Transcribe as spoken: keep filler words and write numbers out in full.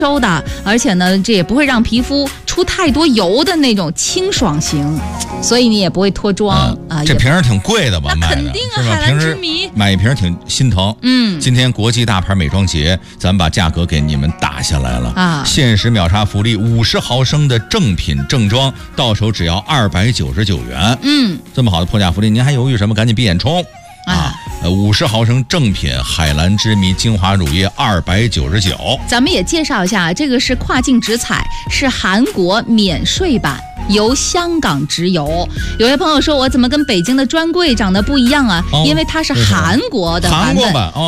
收的，而且呢，这也不会让皮肤出太多油的那种清爽型，所以你也不会脱妆、 嗯、 啊。 这瓶儿挺贵的吧？ 那买的肯定啊， 是吧？ 海蓝之谜买一瓶挺心疼。 嗯， 今天国际大牌美妆节，咱把价格给你们打下来了啊！ 限时秒杀福利，五十毫升的正品正装，到手只要二百九十九元。 嗯， 这么好的破价福利，您还犹豫什么？赶紧闭眼冲！啊，呃，五十毫升正品海蓝之谜精华乳液二百九十九。 咱们也介绍一下，这个是跨境直采，是韩国免税版，由香港直邮。有些朋友说我怎么跟北京的专柜长得不一样啊？哦、因为它是韩国的版本。 韩国版哦。